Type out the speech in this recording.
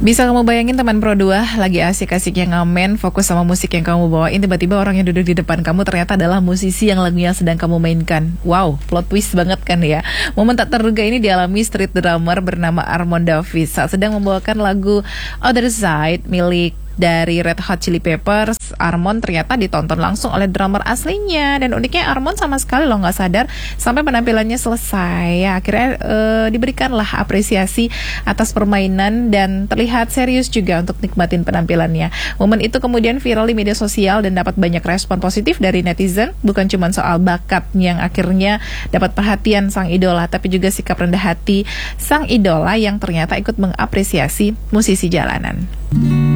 Bisa kamu bayangin teman Pro 2 lagi asik-asiknya ngamen, fokus sama musik yang kamu bawain, tiba-tiba orang yang duduk di depan kamu ternyata adalah musisi yang lagu yang sedang kamu mainkan. Wow, plot twist banget kan ya. Momen tak terduga ini dialami street drummer bernama Armond Davis saat sedang membawakan lagu Other Side milik dari Red Hot Chili Peppers. Armond ternyata ditonton langsung oleh drummer aslinya, dan uniknya Armond sama sekali loh nggak sadar sampai penampilannya selesai. Ya, akhirnya diberikanlah apresiasi atas permainan dan terlihat serius juga untuk nikmatin penampilannya. Momen itu kemudian viral di media sosial dan dapat banyak respon positif dari netizen. Bukan cuma soal bakat yang akhirnya dapat perhatian sang idola, tapi juga sikap rendah hati sang idola yang ternyata ikut mengapresiasi musisi jalanan.